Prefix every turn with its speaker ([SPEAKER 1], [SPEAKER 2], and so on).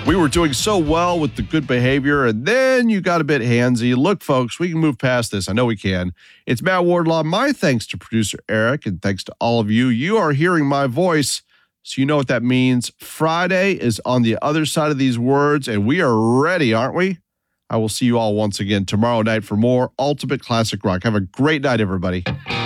[SPEAKER 1] We were doing so well with the good behavior, and then you got a bit handsy. Look, folks, we can move past this. I know we can. It's Matt Wardlaw. My thanks to producer Eric, and thanks to all of you. You are hearing my voice, so you know what that means. Friday is on the other side of these words, and we are ready, aren't we? I will see you all once again tomorrow night for more Ultimate Classic Rock. Have a great night, everybody.